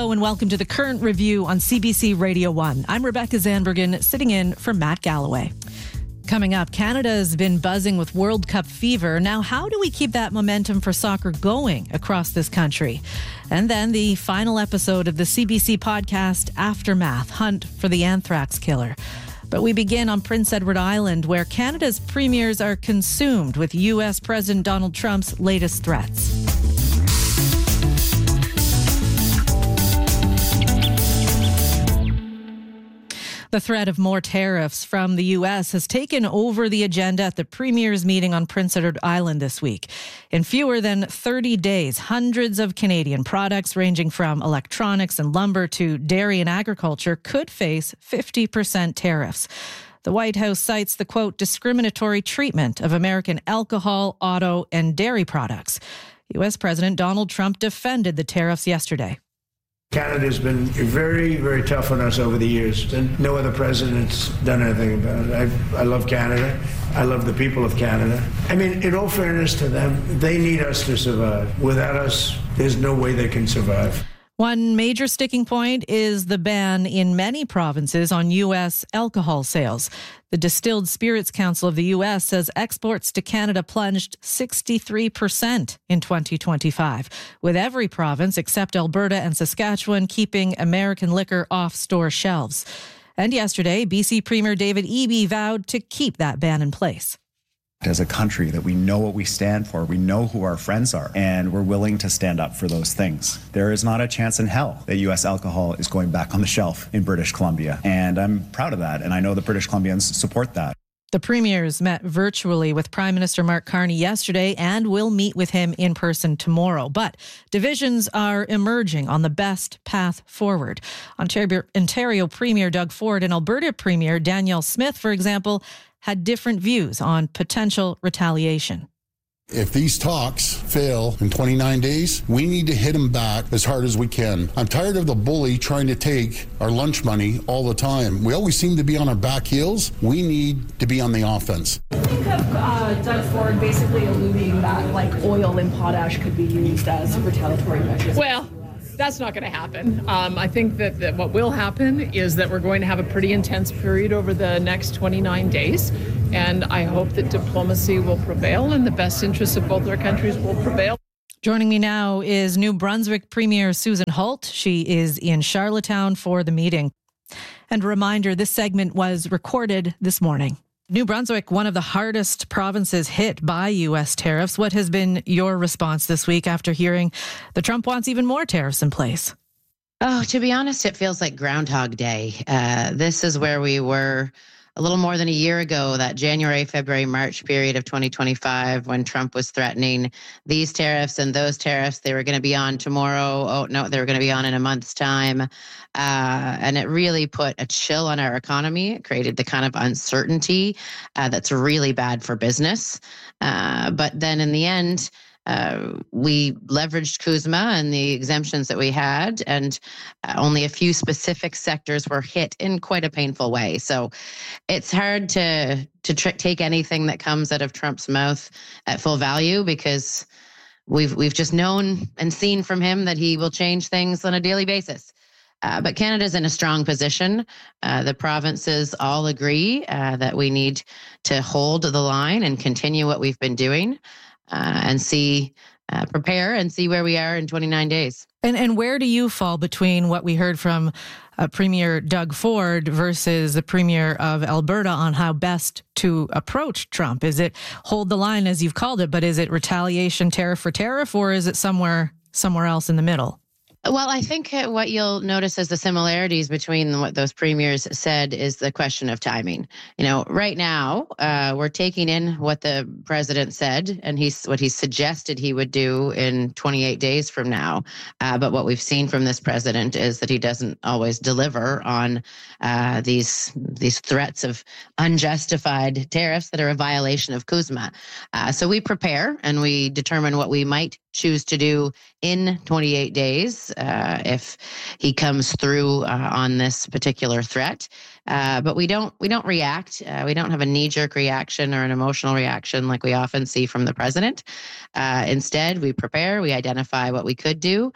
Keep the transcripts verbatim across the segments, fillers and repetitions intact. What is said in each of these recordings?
Hello and welcome to the Current Review on C B C Radio one. I'm Rebecca Zandbergen, sitting in for Matt Galloway. Coming up, Canada has been buzzing with World Cup fever. Now, how do we keep that momentum for soccer going across this country? And then the final episode of the C B C podcast, Aftermath, Hunt for the Anthrax Killer. But we begin on Prince Edward Island, where Canada's premiers are consumed with U S President Donald Trump's latest threats. The threat of more tariffs from the U S has taken over the agenda at the Premier's meeting on Prince Edward Island this week. In fewer than thirty days, hundreds of Canadian products ranging from electronics and lumber to dairy and agriculture could face fifty percent tariffs. The White House cites the, quote, discriminatory treatment of American alcohol, auto, and dairy products. U S President Donald Trump defended the tariffs yesterday. Canada's been very, very tough on us over the years, and no other president's done anything about it. I, I love Canada. I love the people of Canada. I mean, in all fairness to them, they need us to survive. Without us, there's no way they can survive. One major sticking point is the ban in many provinces on U S alcohol sales. The Distilled Spirits Council of the U S says exports to Canada plunged sixty-three percent in twenty twenty-five, with every province except Alberta and Saskatchewan keeping American liquor off store shelves. And yesterday, B C Premier David Eby vowed to keep that ban in place. As a country that we know what we stand for, we know who our friends are, and we're willing to stand up for those things. There is not a chance in hell that U S alcohol is going back on the shelf in British Columbia, and I'm proud of that, and I know the British Columbians support that. The premiers met virtually with Prime Minister Mark Carney yesterday and will meet with him in person tomorrow. But divisions are emerging on the best path forward. Ontario, Ontario Premier Doug Ford and Alberta Premier Danielle Smith, for example, had different views on potential retaliation. If these talks fail in twenty-nine days, we need to hit them back as hard as we can. I'm tired of the bully trying to take our lunch money all the time. We always seem to be on our back heels. We need to be on the offense. I think of uh, Doug Ford basically alluding that like oil and potash could be used as retaliatory measures. Well, that's not going to happen. Um, I think that, that what will happen is that we're going to have a pretty intense period over the next twenty-nine days. And I hope that diplomacy will prevail and the best interests of both our countries will prevail. Joining me now is New Brunswick Premier Susan Holt. She is in Charlottetown for the meeting. And a reminder, this segment was recorded this morning. New Brunswick, one of the hardest provinces hit by U S tariffs. What has been your response this week after hearing that Trump wants even more tariffs in place? Oh, to be honest, it feels like Groundhog Day. Uh, this is where we were a little more than a year ago, that January, February, March period of twenty twenty-five, when Trump was threatening these tariffs and those tariffs. They were going to be on tomorrow. Oh, no, they were going to be on in a month's time. Uh, and it really put a chill on our economy. It created the kind of uncertainty uh, that's really bad for business. Uh, but then in the end, Uh, we leveraged CUSMA and the exemptions that we had, and uh, only a few specific sectors were hit in quite a painful way. So it's hard to to tr- take anything that comes out of Trump's mouth at full value, because we've we've just known and seen from him that he will change things on a daily basis. Uh, but Canada's in a strong position. Uh, the provinces all agree uh, that we need to hold the line and continue what we've been doing. Uh, and see, uh, prepare and see where we are in twenty-nine days. And and where do you fall between what we heard from uh, Premier Doug Ford versus the Premier of Alberta on how best to approach Trump? Is it hold the line, as you've called it, but is it retaliation, tariff for tariff, or is it somewhere somewhere else in the middle? Well, I think what you'll notice as the similarities between what those premiers said is the question of timing. You know, right now, uh, we're taking in what the president said and he's what he suggested he would do in twenty-eight days from now. Uh, but what we've seen from this president is that he doesn't always deliver on uh, these these threats of unjustified tariffs that are a violation of CUSMA. Uh, so we prepare and we determine what we might choose to do in twenty-eight days uh, if he comes through uh, on this particular threat. Uh, but we don't we don't react. Uh, we don't have a knee-jerk reaction or an emotional reaction like we often see from the president. Uh, instead, we prepare. We identify what we could do.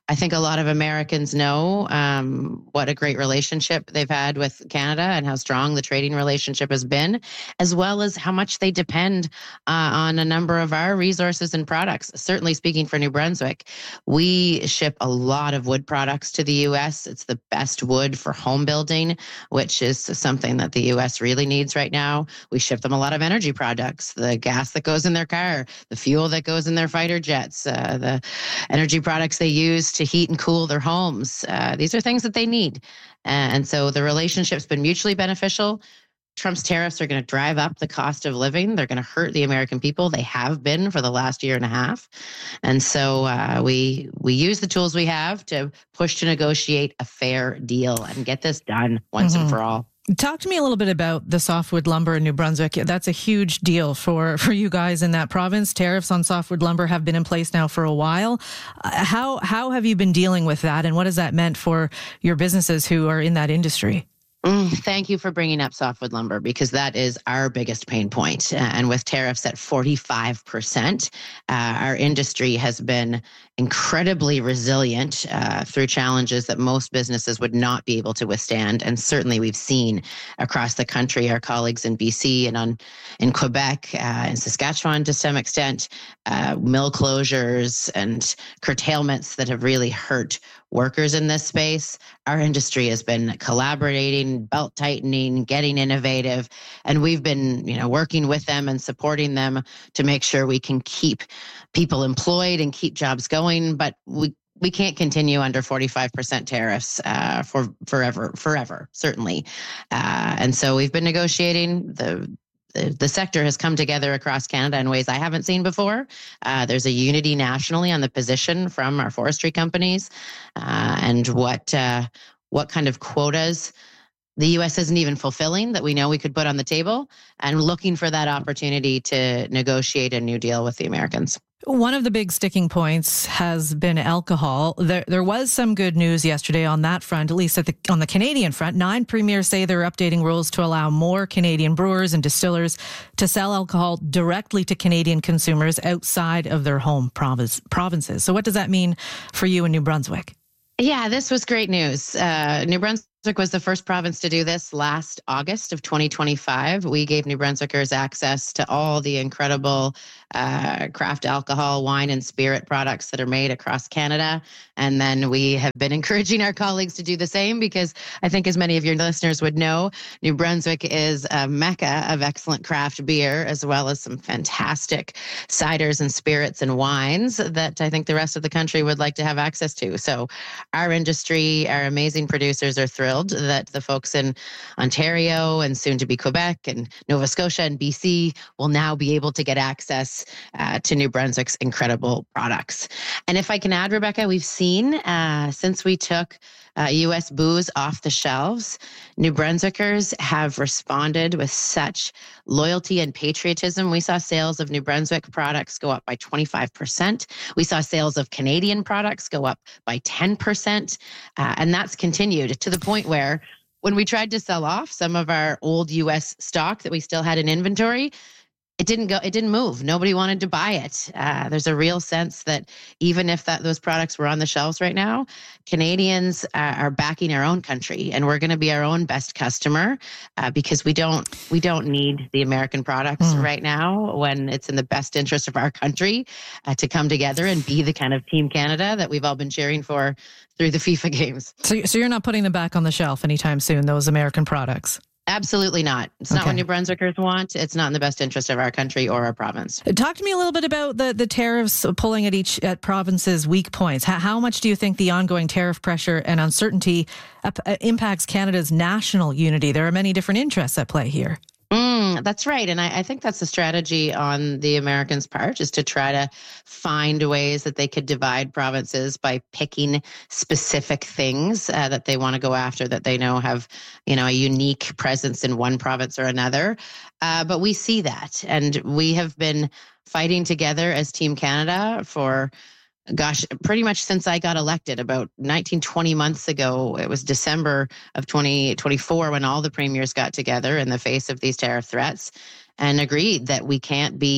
I think a lot of Americans know um, what a great relationship they've had with Canada and how strong the trading relationship has been, as well as how much they depend uh, on a number of our resources and products. Certainly speaking for New Brunswick, we ship a lot of wood products to the U S. It's the best wood for home building, which is something that the U S really needs right now. We ship them a lot of energy products, the gas that goes in their car, the fuel that goes in their fighter jets, uh, the energy products they use to heat and cool their homes. Uh, these are things that they need. And so the relationship's been mutually beneficial. Trump's tariffs are going to drive up the cost of living. They're going to hurt the American people. They have been for the last year and a half. And so uh, we we use the tools we have to push to negotiate a fair deal and get this done once mm-hmm. and for all. Talk to me a little bit about the softwood lumber in New Brunswick. That's a huge deal for, for you guys in that province. Tariffs on softwood lumber have been in place now for a while. Uh, how how have you been dealing with that, and what has that meant for your businesses who are in that industry? Mm, thank you for bringing up softwood lumber, because that is our biggest pain point. Uh, and with tariffs at forty-five percent, uh, our industry has been incredibly resilient uh, through challenges that most businesses would not be able to withstand. And certainly we've seen across the country, our colleagues in B C and on in Quebec uh, and Saskatchewan to some extent, uh, mill closures and curtailments that have really hurt workers in this space. Our industry has been collaborating, belt tightening, getting innovative, and we've been, you know, working with them and supporting them to make sure we can keep people employed and keep jobs going. But we we can't continue under forty-five percent tariffs uh, for forever, forever, certainly. Uh, and so we've been negotiating. The The sector has come together across Canada in ways I haven't seen before. Uh, there's a unity nationally on the position from our forestry companies uh, and what uh, what kind of quotas the U S isn't even fulfilling that we know we could put on the table, and looking for that opportunity to negotiate a new deal with the Americans. One of the big sticking points has been alcohol. There, there was some good news yesterday on that front, at least at the, on the Canadian front. Nine premiers say they're updating rules to allow more Canadian brewers and distillers to sell alcohol directly to Canadian consumers outside of their home province, provinces. So what does that mean for you in New Brunswick? Yeah, this was great news. Uh, New Brunswick was the first province to do this last August of twenty twenty-five. We gave New Brunswickers access to all the incredible uh, craft alcohol, wine, and spirit products that are made across Canada. And then we have been encouraging our colleagues to do the same, because I think, as many of your listeners would know, New Brunswick is a mecca of excellent craft beer, as well as some fantastic ciders and spirits and wines that I think the rest of the country would like to have access to. So our industry, our amazing producers are thrilled that the folks in Ontario and soon to be Quebec and Nova Scotia and B C will now be able to get access uh, to New Brunswick's incredible products. And if I can add, Rebecca, we've seen uh, since we took uh, U S booze off the shelves, New Brunswickers have responded with such loyalty and patriotism. We saw sales of New Brunswick products go up by twenty-five percent. We saw sales of Canadian products go up by ten percent. Uh, and that's continued to the point where when we tried to sell off some of our old U S stock that we still had in inventory, it didn't go, it didn't move. Nobody wanted to buy it. Uh, there's a real sense that even if that those products were on the shelves right now, Canadians uh, are backing our own country, and we're going to be our own best customer uh, because we don't we don't need the American products mm. right now, when it's in the best interest of our country uh, to come together and be the kind of Team Canada that we've all been cheering for through the FIFA games. So, so you're not putting them back on the shelf anytime soon, those American products? Absolutely not. It's okay. Not what New Brunswickers want. It's not in the best interest of our country or our province. Talk to me a little bit about the, the tariffs pulling at each at provinces' weak points. How, how much do you think the ongoing tariff pressure and uncertainty up, uh, impacts Canada's national unity? There are many different interests at play here. Mm, that's right. And I, I think that's the strategy on the Americans' part, is to try to find ways that they could divide provinces by picking specific things uh, that they want to go after, that they know have, you know, a unique presence in one province or another. Uh, but we see that, and we have been fighting together as Team Canada for Gosh, pretty much since I got elected about nineteen, twenty months ago. It was December of twenty twenty-four when all the premiers got together in the face of these tariff threats and agreed that we can't be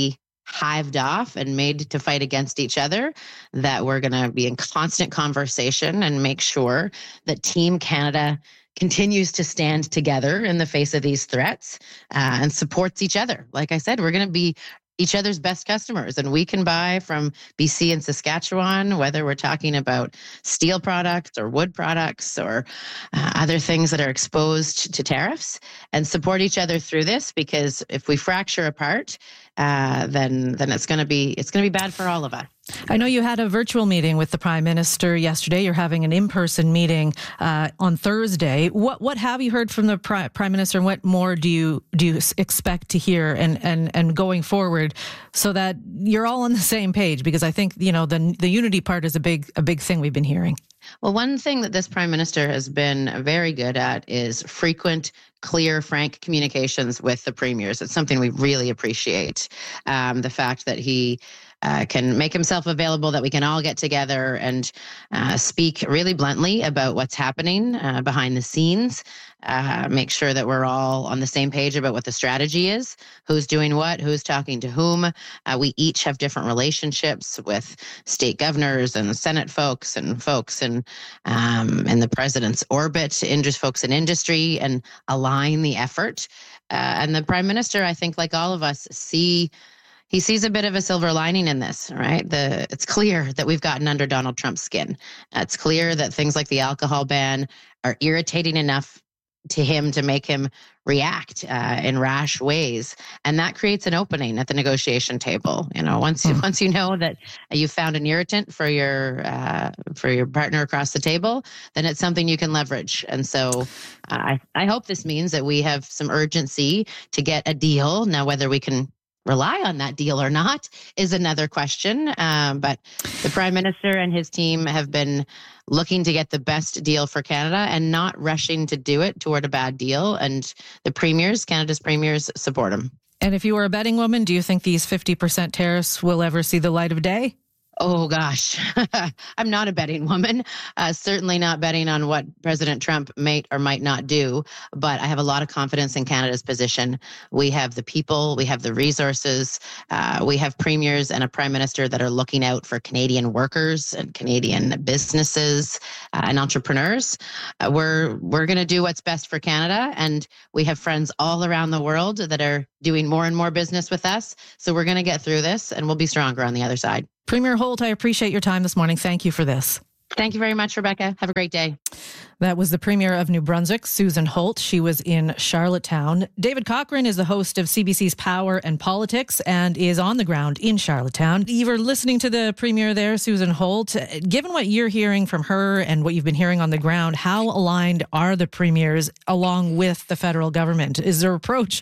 hived off and made to fight against each other, that we're going to be in constant conversation and make sure that Team Canada continues to stand together in the face of these threats uh, and supports each other. Like I said, we're going to be each other's best customers, and we can buy from B C and Saskatchewan, whether we're talking about steel products or wood products or uh, other things that are exposed to tariffs, and support each other through this, because if we fracture apart, uh, then then it's going to be it's going to be bad for all of us. I know you had a virtual meeting with the Prime Minister yesterday. You're having an in-person meeting uh, on Thursday. What what have you heard from the Pri- Prime Minister, and what more do you do you expect to hear and, and, and going forward, so that you're all on the same page? Because I think, you know, the the unity part is a big a big thing we've been hearing. Well, one thing that this Prime Minister has been very good at is frequent, clear, frank communications with the premiers. It's something we really appreciate. Um, the fact that he Uh, can make himself available, that we can all get together and uh, speak really bluntly about what's happening uh, behind the scenes, uh, make sure that we're all on the same page about what the strategy is, who's doing what, who's talking to whom. Uh, we each have different relationships with state governors and Senate folks and folks in, um, in the president's orbit, industry, folks in industry, and align the effort. Uh, and the Prime Minister, I think, like all of us, see He sees a bit of a silver lining in this, right? The it's clear that we've gotten under Donald Trump's skin. It's clear that things like the alcohol ban are irritating enough to him to make him react uh, in rash ways, and that creates an opening at the negotiation table. You know, once you, once you know that you found an irritant for your uh, for your partner across the table, then it's something you can leverage. And so, uh, I I hope this means that we have some urgency to get a deal. Now, whether we can rely on that deal or not is another question. Um, but the Prime Minister and his team have been looking to get the best deal for Canada and not rushing to do it toward a bad deal. And the premiers, Canada's premiers, support him. And if you were a betting woman, do you think these fifty percent tariffs will ever see the light of day? Oh, gosh, I'm not a betting woman, uh, certainly not betting on what President Trump may or might not do, but I have a lot of confidence in Canada's position. We have the people, we have the resources, uh, we have premiers and a prime minister that are looking out for Canadian workers and Canadian businesses uh, and entrepreneurs. Uh, we're we're going to do what's best for Canada, and we have friends all around the world that are doing more and more business with us. So we're going to get through this, and we'll be stronger on the other side. Premier Holt, I appreciate your time this morning. Thank you for this. Thank you very much, Rebecca. Have a great day. That was the Premier of New Brunswick, Susan Holt. She was in Charlottetown. David Cochrane is the host of C B C's Power and Politics and is on the ground in Charlottetown. You were listening to the Premier there, Susan Holt. Given what you're hearing from her and what you've been hearing on the ground, how aligned are the premiers along with the federal government? Is their approach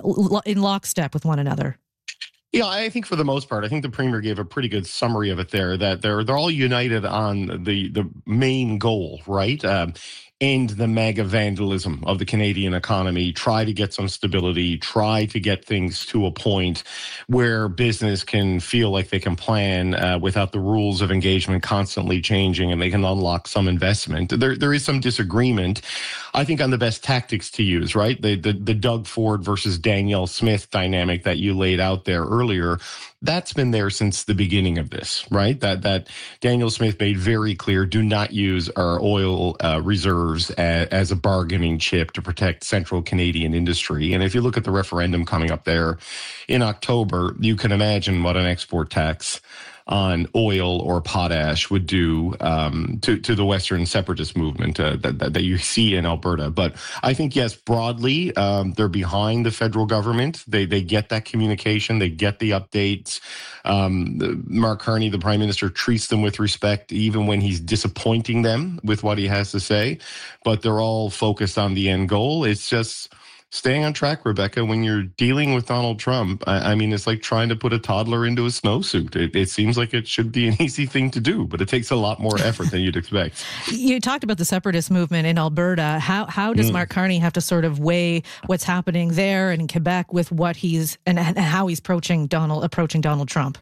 in lockstep with one another? Yeah, I think for the most part, I think the Premier gave a pretty good summary of it there, that they're they're all united on the the main goal, right? Um, end the mega vandalism of the Canadian economy, try to get some stability, try to get things to a point where business can feel like they can plan uh, without the rules of engagement constantly changing, and they can unlock some investment. There, there is some disagreement, I think, on the best tactics to use, right? The, the, the Doug Ford versus Danielle Smith dynamic that you laid out there earlier, that's been there since the beginning of this, right? That that Danielle Smith made very clear, do not use our oil uh, reserves as, as a bargaining chip to protect central Canadian industry. And if you look at the referendum coming up there in October, you can imagine what an export tax on oil or potash would do um, to, to the Western separatist movement uh, that, that, that you see in Alberta. But I think, yes, broadly, um, they're behind the federal government. They they get that communication. They get the updates. Um, the, Mark Carney, the Prime Minister, treats them with respect, even when he's disappointing them with what he has to say. But they're all focused on the end goal. It's just staying on track, Rebecca. When you're dealing with Donald Trump, I, I mean, it's like trying to put a toddler into a snowsuit. It, it seems like it should be an easy thing to do, but it takes a lot more effort than you'd expect. You talked about the separatist movement in Alberta. How how does mm. Mark Carney have to sort of weigh what's happening there and in Quebec with what he's and, and how he's approaching Donald approaching Donald Trump?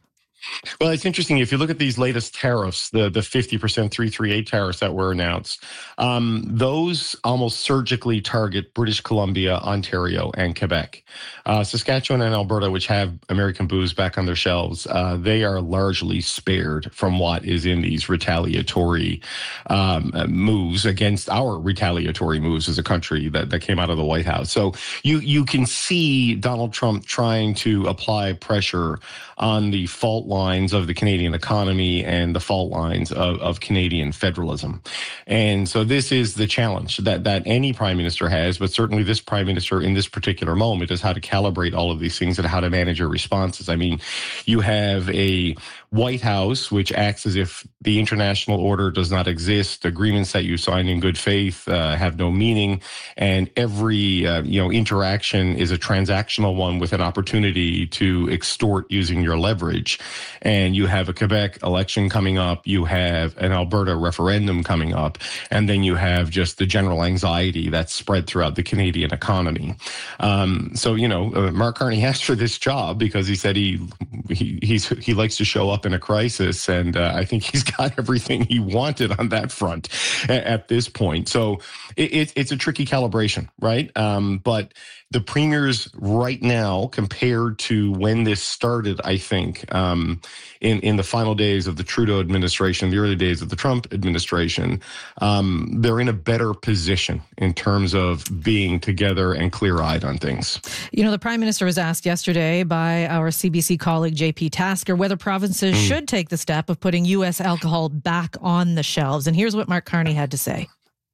Well, it's interesting. If you look at these latest tariffs, the, the fifty percent three thirty-eight tariffs that were announced, um, those almost surgically target British Columbia, Ontario, and Quebec. Uh, Saskatchewan and Alberta, which have American booze back on their shelves, uh, they are largely spared from what is in these retaliatory um, moves against our retaliatory moves as a country that, that came out of the White House. So you, you can see Donald Trump trying to apply pressure on the fault lines of the Canadian economy and the fault lines of, of Canadian federalism. And so this is the challenge that, that any prime minister has, but certainly this prime minister in this particular moment is how to calibrate all of these things and how to manage your responses. I mean, you have a White House, which acts as if the international order does not exist. Agreements that you sign in good faith uh, have no meaning, and every uh, you know interaction is a transactional one with an opportunity to extort using your leverage. And you have a Quebec election coming up, you have an Alberta referendum coming up, and then you have just the general anxiety that's spread throughout the Canadian economy. Um, so you know, uh, Mark Carney asked for this job because he said he he he's, he likes to show up in a crisis, and uh, I think he's got everything he wanted on that front at, at this point. So it, it, it's a tricky calibration, right? Um, but the premiers right now, compared to when this started, I think, um, in, in the final days of the Trudeau administration, the early days of the Trump administration, um, they're in a better position in terms of being together and clear-eyed on things. You know, the Prime Minister was asked yesterday by our C B C colleague J P Tasker whether provinces mm. should take the step of putting U S alcohol back on the shelves. And here's what Mark Carney had to say.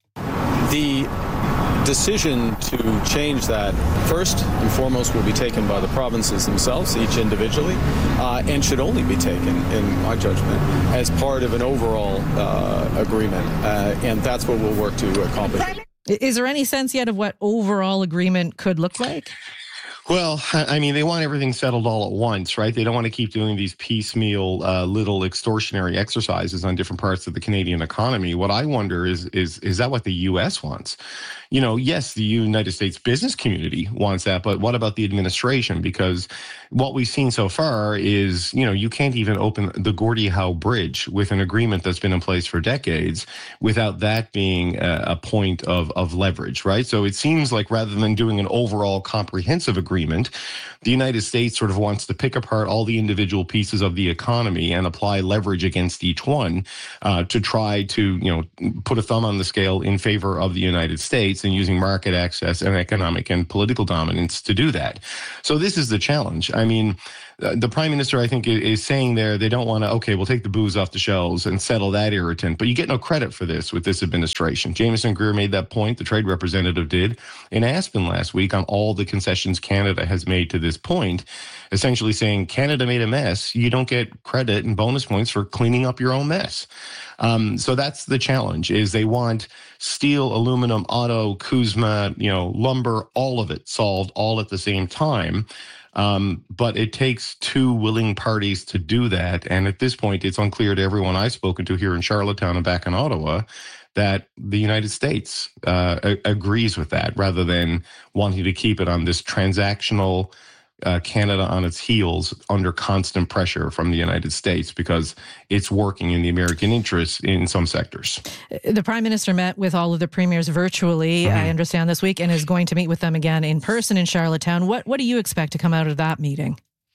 The decision to change that, first and foremost, will be taken by the provinces themselves, each individually, uh, and should only be taken, in my judgment, as part of an overall uh, agreement. Uh, and that's what we'll work to accomplish. Is there any sense yet of what overall agreement could look like? Well, I mean, they want everything settled all at once, right? They don't want to keep doing these piecemeal uh, little extortionary exercises on different parts of the Canadian economy. What I wonder is, is, is that what the U S wants? You know, yes, the United States business community wants that, but what about the administration? Because what we've seen so far is, you know, you can't even open the Gordie Howe Bridge with an agreement that's been in place for decades without that being a, a point of, of leverage, right? So it seems like rather than doing an overall comprehensive agreement, the United States sort of wants to pick apart all the individual pieces of the economy and apply leverage against each one uh, to try to, you know, put a thumb on the scale in favor of the United States and using market access and economic and political dominance to do that. So this is the challenge. I mean, uh, the Prime Minister, I think, is saying there they don't want to, okay, we'll take the booze off the shelves and settle that irritant, but you get no credit for this with this administration. Jameson Greer made that point, the trade representative did, in Aspen last week on all the concessions Canada has made to this point, essentially saying Canada made a mess. You don't get credit and bonus points for cleaning up your own mess. Um, so that's the challenge, is they want steel, aluminum, auto, CUSMA, you know, lumber, all of it solved all at the same time. Um, but it takes two willing parties to do that. And at this point, it's unclear to everyone I've spoken to here in Charlottetown and back in Ottawa that the United States uh, a- agrees with that, rather than wanting to keep it on this transactional Uh, Canada on its heels under constant pressure from the United States because it's working in the American interests in some sectors. The Prime Minister met with all of the premiers virtually, mm-hmm. I understand, this week, and is going to meet with them again in person in Charlottetown. What, what do you expect to come out of that meeting?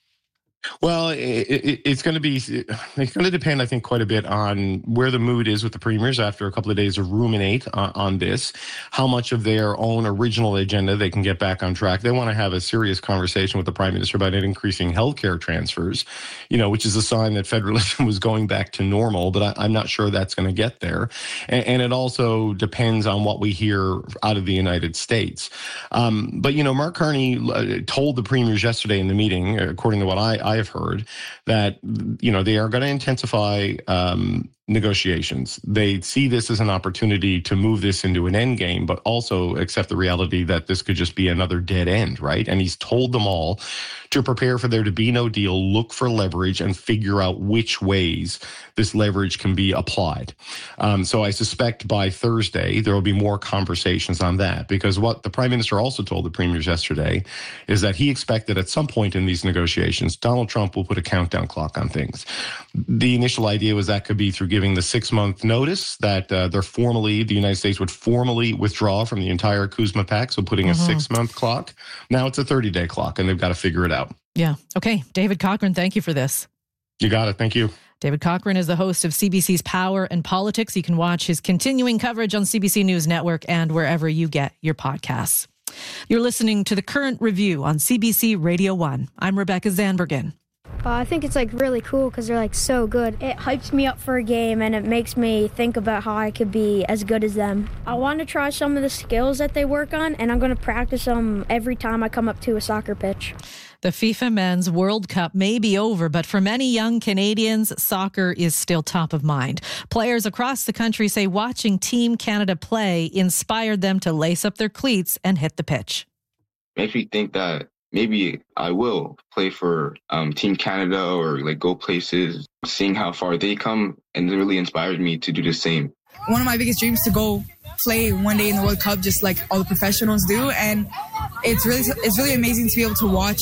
Well, it, it, it's going to be, it's going to depend, I think, quite a bit on where the mood is with the premiers after a couple of days of ruminate on, on this, how much of their own original agenda they can get back on track. They want to have a serious conversation with the Prime Minister about increasing healthcare transfers, you know, which is a sign that federalism was going back to normal, but I, I'm not sure that's going to get there. And, and it also depends on what we hear out of the United States. Um, but, you know, Mark Carney told the premiers yesterday in the meeting, according to what I, I I have heard, that, you know, they are going to intensify um, negotiations. They see this as an opportunity to move this into an end game, but also accept the reality that this could just be another dead end, right? And he's told them all to prepare for there to be no deal, look for leverage, and figure out which ways this leverage can be applied. Um, so I suspect by Thursday, there will be more conversations on that, because what the Prime Minister also told the premiers yesterday is that he expected at some point in these negotiations, Donald Trump will put a countdown clock on things. The initial idea was that could be through giving the six-month notice that uh, they're formally, the United States would formally withdraw from the entire Kuzma Pact, so putting mm-hmm. a six-month clock. Now it's a thirty-day clock, and they've got to figure it out. Yeah. Okay. David Cochrane, thank you for this. You got it. Thank you. David Cochrane is the host of C B C's Power and Politics. You can watch his continuing coverage on C B C News Network and wherever you get your podcasts. You're listening to The Current Review on C B C Radio one. I'm Rebecca Zandbergen. Uh, I think it's like really cool because they're like so good. It hypes me up for a game and it makes me think about how I could be as good as them. I want to try some of the skills that they work on, and I'm going to practice them every time I come up to a soccer pitch. The FIFA Men's World Cup may be over, but for many young Canadians, soccer is still top of mind. Players across the country say watching Team Canada play inspired them to lace up their cleats and hit the pitch. Makes me think that maybe I will play for um, Team Canada or like go places. Seeing how far they come, and it really inspired me to do the same. One of my biggest dreams is to go play one day in the World Cup, just like all the professionals do, and it's really it's really amazing to be able to watch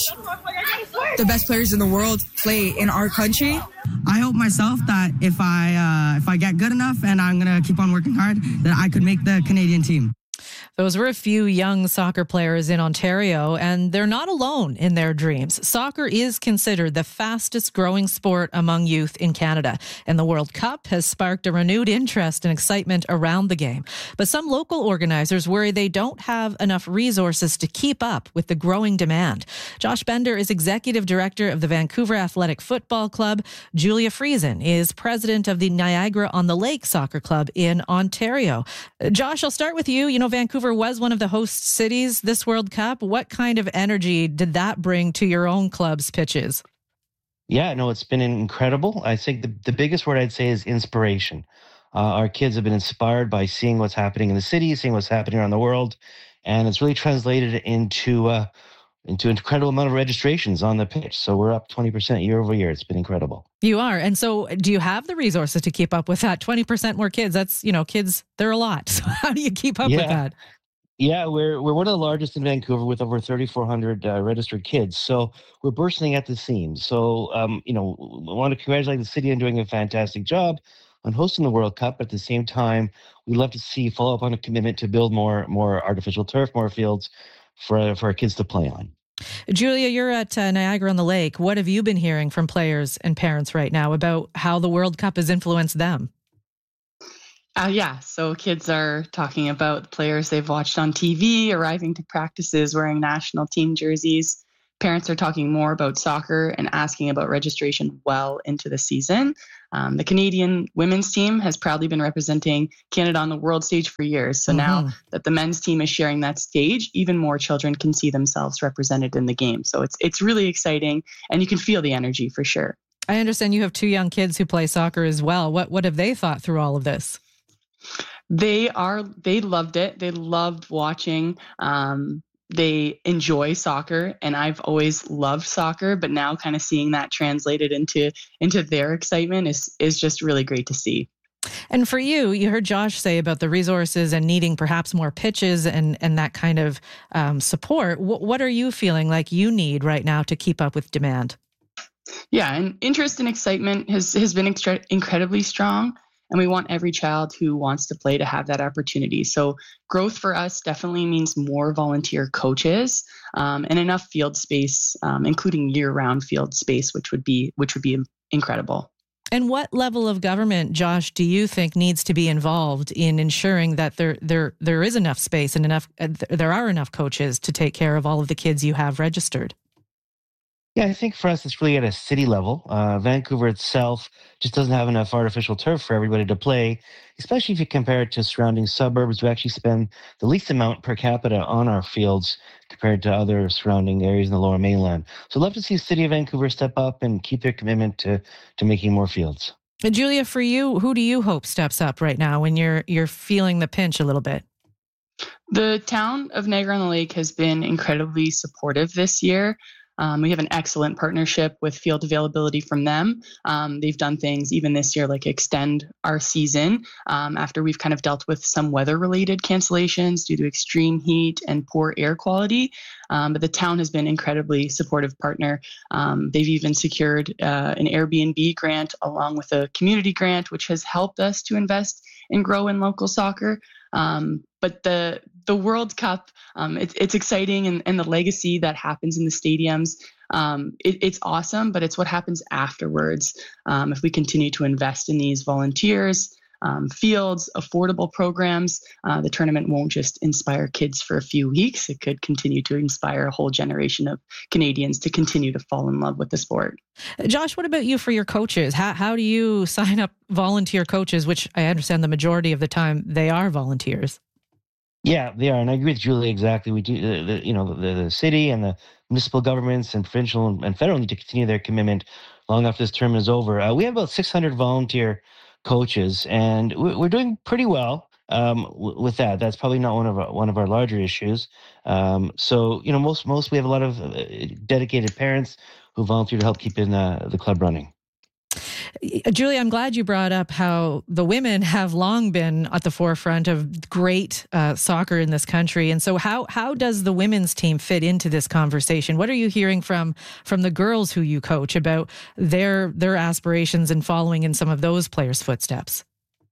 the best players in the world play in our country. I hope myself that if I uh, if I get good enough and I'm gonna keep on working hard, that I could make the Canadian team. Those were a few young soccer players in Ontario, and they're not alone in their dreams. Soccer is considered the fastest growing sport among youth in Canada, and the World Cup has sparked a renewed interest and excitement around the game. But some local organizers worry they don't have enough resources to keep up with the growing demand. Josh Bender is executive director of the Vancouver Athletic Football Club. Julia Friesen is president of the Niagara-on-the-Lake Soccer Club in Ontario. Josh, I'll start with you. You know, Vancouver was one of the host cities this World Cup. What kind of energy did that bring to your own club's pitches? Yeah, no, it's been incredible. I think the, the biggest word I'd say is inspiration. Uh, our kids have been inspired by seeing what's happening in the city, seeing what's happening around the world, and it's really translated into uh, into an incredible amount of registrations on the pitch. So we're up twenty percent year over year. It's been incredible. You are. And so do you have the resources to keep up with that? twenty percent more kids. That's, you know, kids, they're a lot. So how do you keep up yeah. with that? Yeah, we're we're one of the largest in Vancouver with over thirty-four hundred uh, registered kids. So we're bursting at the seams. So, um, you know, we want to congratulate the city on doing a fantastic job on hosting the World Cup. At the same time, we'd love to see follow up on a commitment to build more more artificial turf, more fields for for our kids to play on. Julia, you're at uh, Niagara-on-the-Lake. What have you been hearing from players and parents right now about how the World Cup has influenced them? Uh, yeah, so kids are talking about the players they've watched on T V, arriving to practices wearing national team jerseys. Parents are talking more about soccer and asking about registration well into the season. Um, the Canadian women's team has proudly been representing Canada on the world stage for years. So mm-hmm. now that the men's team is sharing that stage, even more children can see themselves represented in the game. So it's it's really exciting, and you can feel the energy for sure. I understand you have two young kids who play soccer as well. What what have they thought through all of this? They are, they loved it. They loved watching. Um, they enjoy soccer, and I've always loved soccer, but now kind of seeing that translated into, into their excitement is, is just really great to see. And for you, you heard Josh say about the resources and needing perhaps more pitches and, and that kind of um, support. W- what are you feeling like you need right now to keep up with demand? Yeah, and interest and excitement has, has been extra- incredibly strong. And we want every child who wants to play to have that opportunity. So growth for us definitely means more volunteer coaches um, and enough field space, um, including year-round field space, which would be which would be incredible. And what level of government, Josh, do you think needs to be involved in ensuring that there there there is enough space and enough uh, there are enough coaches to take care of all of the kids you have registered? Yeah, I think for us, it's really at a city level. Uh, Vancouver itself just doesn't have enough artificial turf for everybody to play, especially if you compare it to surrounding suburbs. We actually spend the least amount per capita on our fields compared to other surrounding areas in the Lower Mainland. So I'd love to see the city of Vancouver step up and keep their commitment to, to making more fields. Julia, for you, who do you hope steps up right now when you're you're feeling the pinch a little bit? The town of Niagara-on-the-Lake has been incredibly supportive this year. Um, we have an excellent partnership with field availability from them. Um, they've done things even this year like extend our season um, after we've kind of dealt with some weather-related cancellations due to extreme heat and poor air quality. Um, but the town has been an incredibly supportive partner. Um, they've even secured uh, an Airbnb grant along with a community grant, which has helped us to invest and grow in local soccer. Um, but the the World Cup, um, it, it's exciting, and, and the legacy that happens in the stadiums, um, it, it's awesome, but it's what happens afterwards. Um, if we continue to invest in these volunteers, um, fields, affordable programs, uh, the tournament won't just inspire kids for a few weeks. It could continue to inspire a whole generation of Canadians to continue to fall in love with the sport. Josh, what about you for your coaches? How, how do you sign up volunteer coaches, which I understand the majority of the time they are volunteers? Yeah, they are, and I agree with Julie exactly. We do, the, the, you know, the, the city and the municipal governments and provincial and, and federal need to continue their commitment long after this term is over. Uh, we have about six hundred volunteer coaches, and we're doing pretty well um, w- with that. That's probably not one of our, one of our larger issues. Um, so, you know, most most we have a lot of uh, dedicated parents who volunteer to help keep in uh, the club running. Julie, I'm glad you brought up how the women have long been at the forefront of great uh, soccer in this country. And so how how does the women's team fit into this conversation? What are you hearing from from the girls who you coach about their their aspirations and following in some of those players' footsteps?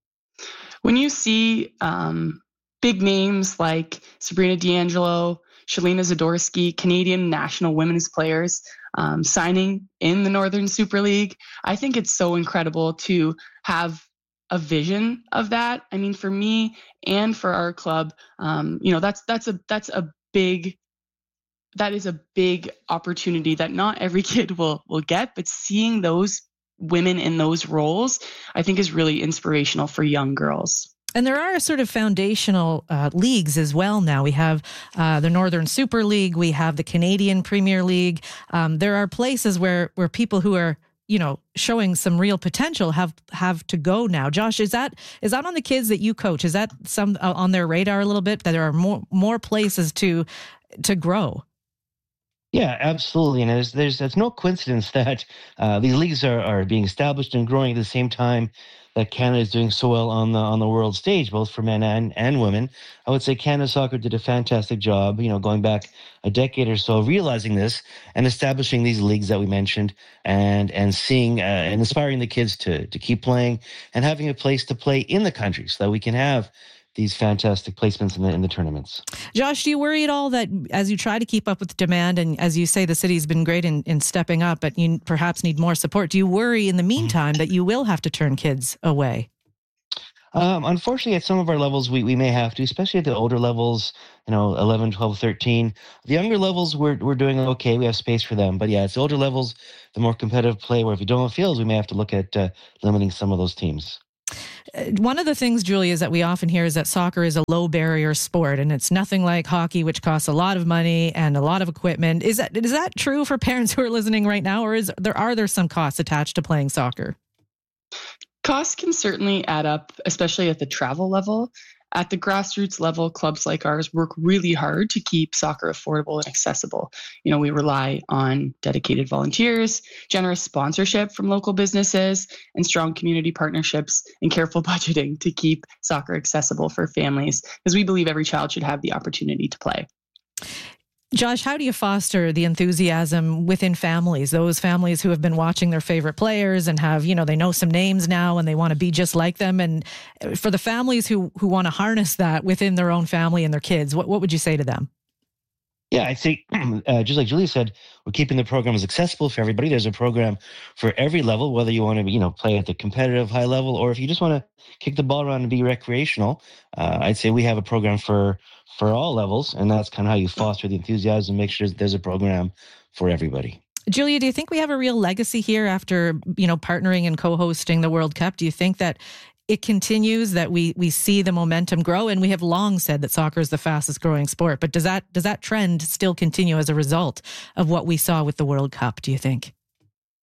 When you see um, big names like Sabrina D'Angelo, Shalina Zadorsky, Canadian national women's players um, signing in the Northern Super League, I think it's so incredible to have a vision of that. I mean, for me and for our club, um, you know, that's that's a that's a big that is a big opportunity that not every kid will will get. But seeing those women in those roles, I think, is really inspirational for young girls. And there are sort of foundational uh, leagues as well now. We have uh, the Northern Super League. We have the Canadian Premier League. Um, there are places where where people who are, you know, showing some real potential have have to go now. Josh, is that is that on the kids that you coach? Is that some uh, on their radar a little bit, that there are more more places to to grow? Yeah, absolutely. And there's there's it's no coincidence that uh, these leagues are, are being established and growing at the same time that Canada is doing so well on the on the world stage, both for men and, and women. I would say Canada Soccer did a fantastic job, you know, going back a decade or so, realizing this and establishing these leagues that we mentioned, and and seeing uh, and inspiring the kids to to keep playing and having a place to play in the country so that we can have these fantastic placements in the in the tournaments. Josh, do you worry at all that as you try to keep up with demand, and as you say, the city's been great in, in stepping up, but you perhaps need more support? Do you worry in the meantime that you will have to turn kids away? Um, unfortunately, at some of our levels, we, we may have to, especially at the older levels, you know, eleven, twelve, thirteen. The younger levels, we're we're doing okay. We have space for them. But yeah, it's the older levels, the more competitive play, where if you don't have fields, we may have to look at uh, limiting some of those teams. One of the things, Julie, is that we often hear is that soccer is a low barrier sport, and it's nothing like hockey, which costs a lot of money and a lot of equipment. Is that is that true for parents who are listening right now, or is there are there some costs attached to playing soccer? Costs can certainly add up, especially at the travel level. At the grassroots level, clubs like ours work really hard to keep soccer affordable and accessible. You know, we rely on dedicated volunteers, generous sponsorship from local businesses, and strong community partnerships and careful budgeting to keep soccer accessible for families, because we believe every child should have the opportunity to play. Josh, how do you foster the enthusiasm within families, those families who have been watching their favorite players and have, you know, they know some names now and they want to be just like them? And for the families who, who want to harness that within their own family and their kids, what, what would you say to them? Yeah, I'd say, uh, just like Julie said, we're keeping the programs accessible for everybody. There's a program for every level, whether you want to, you know, play at the competitive high level, or if you just want to kick the ball around and be recreational. Uh, I'd say we have a program for for all levels, and that's kind of how you foster the enthusiasm, make sure that there's a program for everybody. Julia, do you think we have a real legacy here after, you know, partnering and co-hosting the World Cup? Do you think that it continues, that we we see the momentum grow? And we have long said that soccer is the fastest growing sport, but does that does that trend still continue as a result of what we saw with the World Cup, do you think?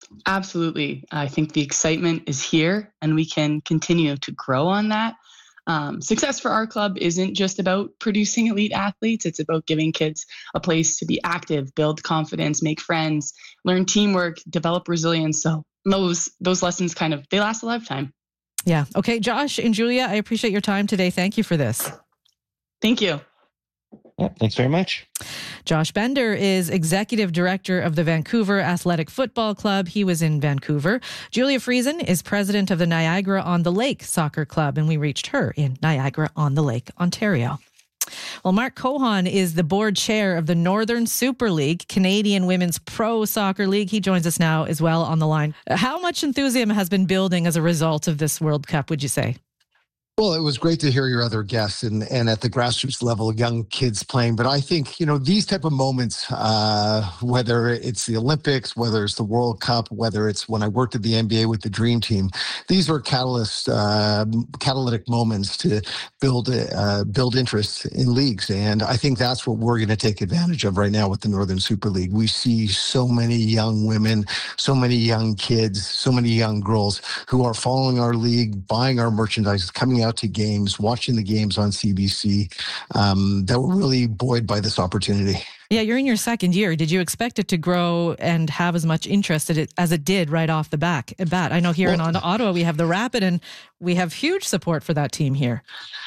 Absolutely. I think the excitement is here, and we can continue to grow on that. Um, success for our club isn't just about producing elite athletes. It's about giving kids a place to be active, build confidence, make friends, learn teamwork, develop resilience. So those those lessons kind of, they last a lifetime. Yeah. Okay, Josh and Julia, I appreciate your time today. Thank you for this. Thank you. Yeah, thanks very much. Josh Bender is executive director of the Vancouver Athletic Football Club. He was in Vancouver. Julia Friesen is president of the Niagara-on-the-Lake Soccer Club, and we reached her in Niagara-on-the-Lake, Ontario. Well, Mark Cohon is the board chair of the Northern Super League, Canadian Women's Pro Soccer League. He joins us now as well on the line. How much enthusiasm has been building as a result of this World Cup, would you say? Well, it was great to hear your other guests and, and at the grassroots level, young kids playing. But I think, you know, these type of moments, uh, whether it's the Olympics, whether it's the World Cup, whether it's when I worked at the N B A with the Dream Team, these are catalyst, uh, catalytic moments to build uh, build interest in leagues. And I think that's what we're going to take advantage of right now with the Northern Super League. We see so many young women, so many young kids, so many young girls who are following our league, buying our merchandise, coming out to games, watching the games on C B C, um, that were really buoyed by this opportunity. Yeah, you're in your second year. Did you expect it to grow and have as much interest as it did right off the back bat? I know here well, in Ottawa, we have the Rapid, and we have huge support for that team here.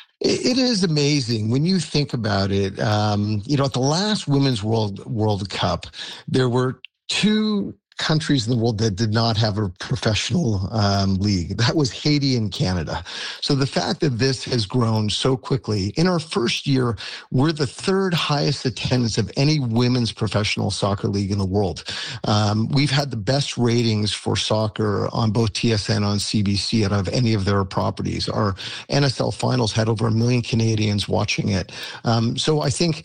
It is amazing when you think about it. Um, you know, at the last Women's World World Cup, there were two countries in the world that did not have a professional um, league. That was Haiti and Canada. So the fact that this has grown so quickly, in our first year, we're the third highest attendance of any women's professional soccer league in the world. Um, we've had the best ratings for soccer on both T S N and on C B C out of any of their properties. Our N S L finals had over a million Canadians watching it. Um, so I think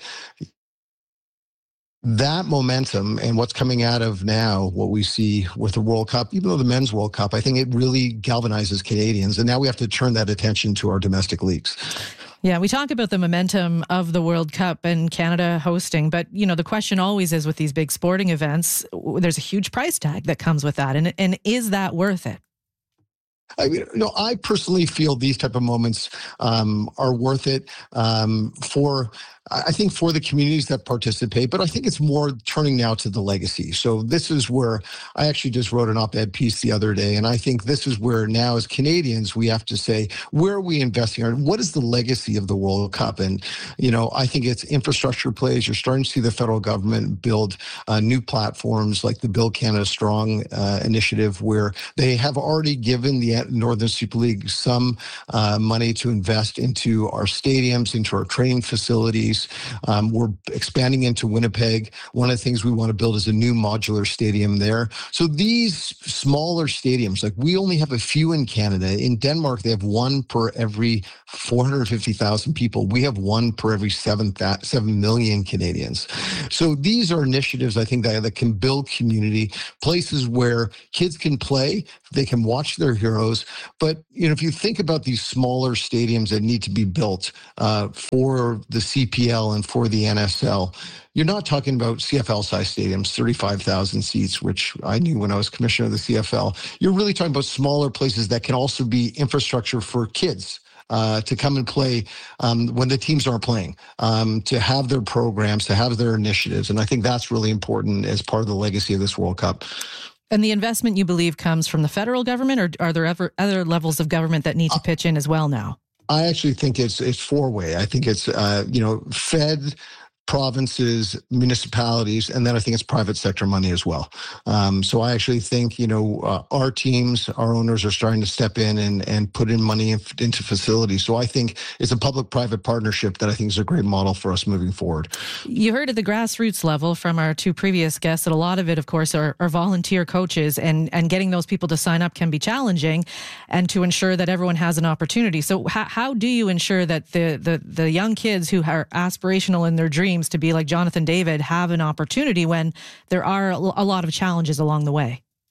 that momentum and what's coming out of now, what we see with the World Cup, even though the Men's World Cup, I think it really galvanizes Canadians. And now we have to turn that attention to our domestic leagues. Yeah, we talk about the momentum of the World Cup and Canada hosting, but, you know, the question always is with these big sporting events, there's a huge price tag that comes with that. And, and is that worth it? I mean, you know, I personally feel these type of moments um, are worth it um, for, I think, for the communities that participate, but I think it's more turning now to the legacy. So this is where I actually just wrote an op-ed piece the other day, and I think this is where now as Canadians, we have to say, where are we investing? What is the legacy of the World Cup? And, you know, I think it's infrastructure plays. You're starting to see the federal government build uh, new platforms like the Build Canada Strong uh, initiative, where they have already given the Northern Super League some uh, money to invest into our stadiums, into our training facilities. Um, we're expanding into Winnipeg. One of the things we want to build is a new modular stadium there. So these smaller stadiums, like we only have a few in Canada. In Denmark, they have one per every four hundred fifty thousand people. We have one per every seven, seven million Canadians. So these are initiatives, I think, that, that can build community, places where kids can play, they can watch their heroes. But, you know, if you think about these smaller stadiums that need to be built uh, for the C P L and for the N S L, you're not talking about C F L-sized stadiums, thirty-five thousand seats, which I knew when I was commissioner of the C F L. You're really talking about smaller places that can also be infrastructure for kids uh, to come and play um, when the teams aren't playing, um, to have their programs, to have their initiatives. And I think that's really important as part of the legacy of this World Cup. And the investment, you believe, comes from the federal government, or are there ever other levels of government that need to pitch in as well now? I actually think it's it's four-way. I think it's, uh, you know, Fed, provinces, municipalities, and then I think it's private sector money as well. Um, so I actually think, you know, uh, our teams, our owners are starting to step in and, and put in money in, into facilities. So I think it's a public-private partnership that I think is a great model for us moving forward. You heard at the grassroots level from our two previous guests that a lot of it, of course, are, are volunteer coaches, and, and getting those people to sign up can be challenging, and to ensure that everyone has an opportunity. So how, how do you ensure that the, the, the young kids who are aspirational in their dreams to be like Jonathan David have an opportunity when there are a lot of challenges along the way?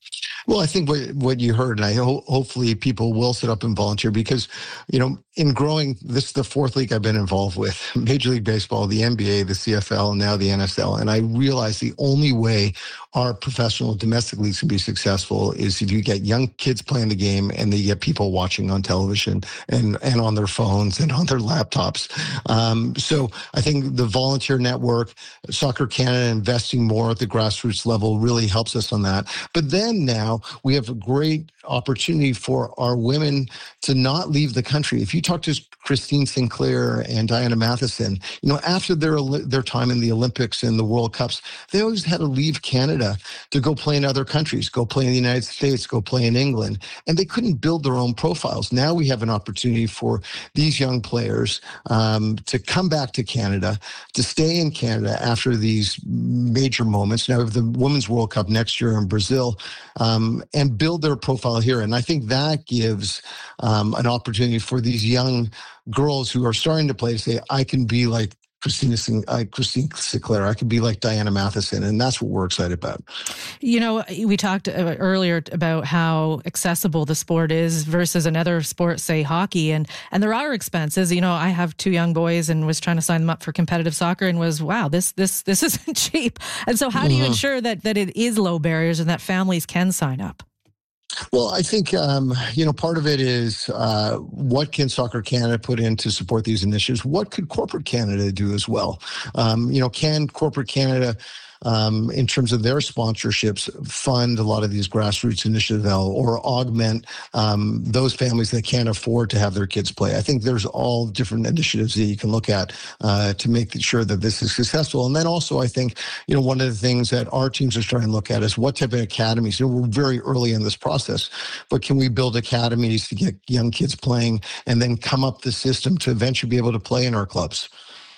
Well, I think what what you heard, and I ho- hopefully people will sit up and volunteer because, you know, in growing, this is the fourth league I've been involved with, Major League Baseball, the N B A, the C F L, and now the N S L. And I realize the only way our professional domestic leagues can be successful is if you get young kids playing the game and they get people watching on television and, and on their phones and on their laptops. Um, so I think the volunteer network, Soccer Canada investing more at the grassroots level really helps us on that. But then now we have a great opportunity for our women to not leave the country. If you talk to Christine Sinclair and Diana Matheson, you know, after their their time in the Olympics and the World Cups, they always had to leave Canada to go play in other countries, go play in the United States, go play in England, and they couldn't build their own profiles. Now we have an opportunity for these young players um, to come back to Canada, to stay in Canada after these major moments. Now we have the Women's World Cup next year in Brazil, um, and build their profile here. And I think that gives um, an opportunity for these young girls who are starting to play to say, I can be like Christina, uh, Christine Sinclair. I could be like Diana Matheson, and that's what we're excited about. You know, we talked earlier about how accessible the sport is versus another sport, say hockey, and and there are expenses. You know, I have two young boys and was trying to sign them up for competitive soccer, and was wow, this this this isn't cheap. And so, how do you mm-hmm. ensure that that it is low barriers and that families can sign up? Well, I think, um, you know, part of it is uh, what can Soccer Canada put in to support these initiatives? What could corporate Canada do as well? Um, you know, can corporate Canada, um, in terms of their sponsorships, fund a lot of these grassroots initiatives or augment um, those families that can't afford to have their kids play? I think there's all different initiatives that you can look at uh, to make sure that this is successful. And then also, I think, you know, one of the things that our teams are starting to look at is what type of academies. You know, we're very early in this process, but can we build academies to get young kids playing and then come up the system to eventually be able to play in our clubs?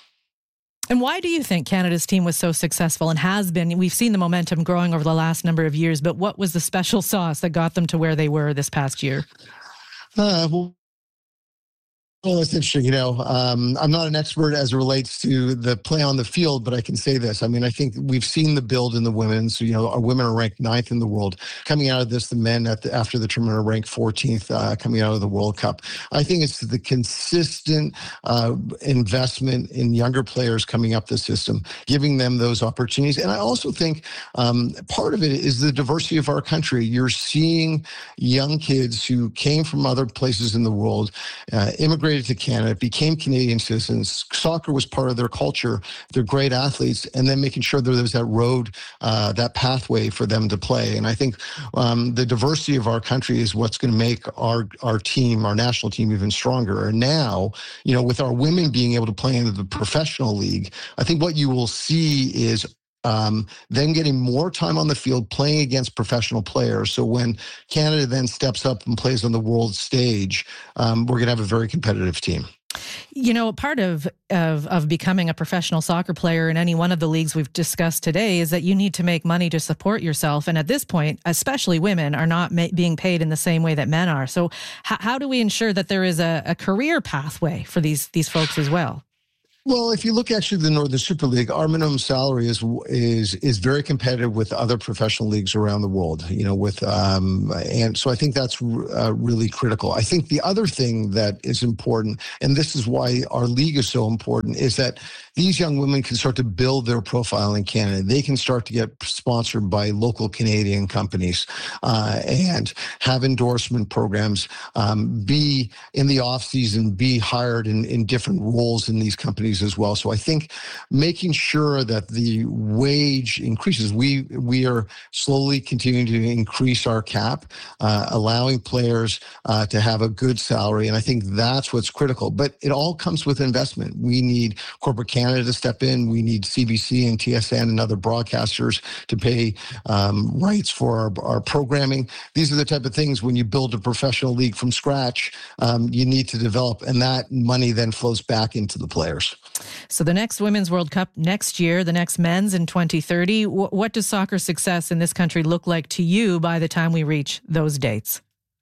And why do you think Canada's team was so successful and has been? We've seen the momentum growing over the last number of years, but what was the special sauce that got them to where they were this past year? Uh, well, Well, it's interesting. You know, um, I'm not an expert as it relates to the play on the field, but I can say this. I mean, I think we've seen the build in the women's. You know, our women are ranked ninth in the world. Coming out of this, the men at the, after the tournament are ranked fourteenth uh, coming out of the World Cup. I think it's the consistent uh, investment in younger players coming up the system, giving them those opportunities. And I also think um, part of it is the diversity of our country. You're seeing young kids who came from other places in the world, uh, immigrated to Canada, became Canadian citizens. Soccer was part of their culture. They're great athletes, and then making sure that there's that road, uh, that pathway for them to play. And I think um, the diversity of our country is what's going to make our our team, our national team, even stronger. And now, you know, with our women being able to play in the professional league, I think what you will see is Um, then getting more time on the field playing against professional players. So when Canada then steps up and plays on the world stage, um, we're going to have a very competitive team. You know, part of, of of becoming a professional soccer player in any one of the leagues we've discussed today is that you need to make money to support yourself. And at this point, especially women are not ma- being paid in the same way that men are. So h- how do we ensure that there is a, a career pathway for these these folks as well? Well, if you look actually at the Northern Super League, our minimum salary is is is very competitive with other professional leagues around the world. You know, with um, and so I think that's uh, really critical. I think the other thing that is important, and this is why our league is so important, is that these young women can start to build their profile in Canada. They can start to get sponsored by local Canadian companies uh, and have endorsement programs. Um, be in the off season, be hired in in different roles in these companies as well. So I think making sure that the wage increases, we we are slowly continuing to increase our cap, uh, allowing players uh, to have a good salary. And I think that's what's critical. But it all comes with investment. We need corporate Canada to step in. We need C B C and T S N and other broadcasters to pay um, rights for our, our programming. These are the type of things when you build a professional league from scratch, um, you need to develop. And that money then flows back into the players. So the next Women's World Cup next year, the next men's in twenty thirty. W- what does soccer success in this country look like to you by the time we reach those dates?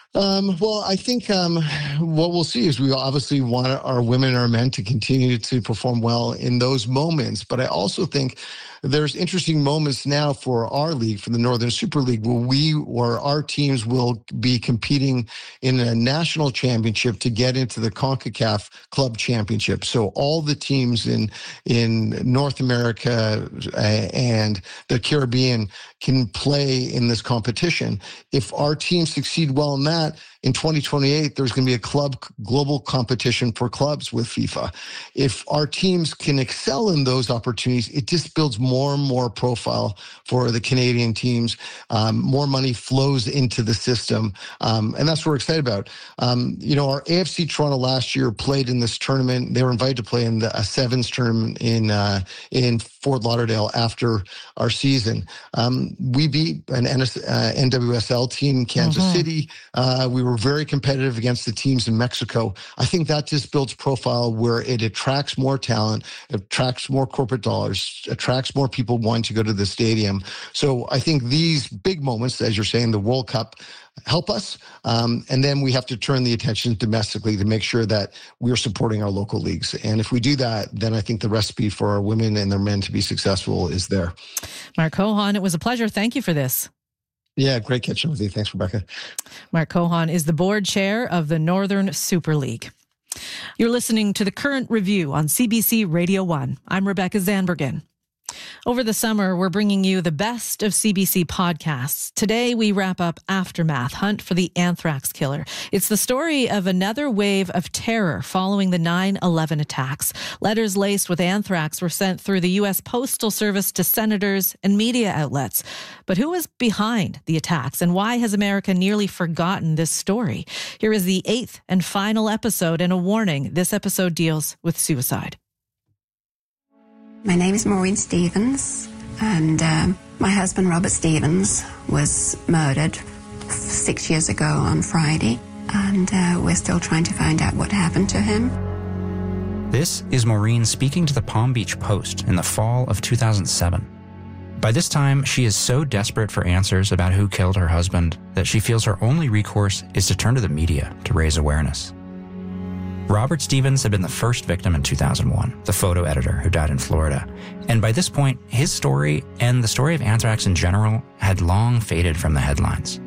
Um, well, I think um, what we'll see is we obviously want our women and our men to continue to perform well in those moments. But I also think there's interesting moments now for our league, for the Northern Super League, where we or our teams will be competing in a national championship to get into the CONCACAF Club Championship. So all the teams in in North America uh, and the Caribbean can play in this competition. If our teams succeed well in that, in twenty twenty-eight, there's going to be a club global competition for clubs with FIFA. If our teams can excel in those opportunities, it just builds more and more profile for the Canadian teams. Um, more money flows into the system, um, and that's what we're excited about. Um, you know, our A F C Toronto last year played in this tournament. They were invited to play in the a sevens tournament in uh, in Fort Lauderdale after our season. Um, we beat an N W S L team, Kansas mm-hmm. City. Uh, we were very competitive against the teams in Mexico. I think that just builds profile where it attracts more talent, attracts more corporate dollars, attracts more people wanting to go to the stadium. So I think these big moments, as you're saying, the World Cup, help us. Um, and then we have to turn the attention domestically to make sure that we're supporting our local leagues. And if we do that, then I think the recipe for our women and their men to be successful is there. Mark Cohon, it was a pleasure. Thank you for this. Yeah, great catching with you. Thanks, Rebecca. Mark Cohon is the board chair of the Northern Super League. You're listening to The Current Review on C B C Radio one. I'm Rebecca Zandbergen. Over the summer, we're bringing you the best of C B C podcasts. Today, we wrap up Aftermath, Hunt for the Anthrax Killer. It's the story of another wave of terror following the nine eleven attacks. Letters laced with anthrax were sent through the U S Postal Service to senators and media outlets. But who was behind the attacks, and why has America nearly forgotten this story? Here is the eighth and final episode, and a warning. This episode deals with suicide. My name is Maureen Stevens, and um, my husband, Robert Stevens, was murdered six years ago on Friday, and uh, we're still trying to find out what happened to him. This is Maureen speaking to the Palm Beach Post in the fall of two thousand seven. By this time, she is so desperate for answers about who killed her husband that she feels her only recourse is to turn to the media to raise awareness. Robert Stevens had been the first victim in two thousand one, the photo editor who died in Florida. And by this point, his story and the story of anthrax in general had long faded from the headlines.